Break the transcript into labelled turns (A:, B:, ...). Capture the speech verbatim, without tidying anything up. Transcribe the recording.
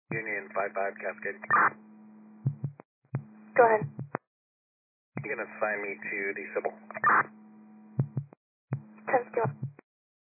A: Union five five Cascade.
B: Go ahead.
A: You can assign me to the Sybil.
B: ten Q.